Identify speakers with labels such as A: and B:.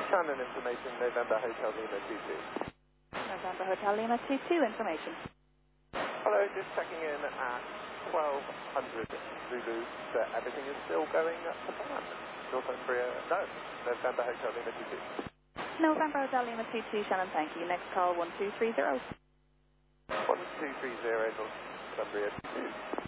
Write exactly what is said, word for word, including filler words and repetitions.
A: Shannon information, November Hotel Lima two two.
B: November Hotel Lima two two information.
A: Hello, just checking in at twelve hundred Zulu that everything is still going to plan. Northumbria, no, November Hotel Lima two two.
B: November Hotel Lima two two, Shannon, thank you. Next call one two three zero.
A: one two three zero, Northumbria two two.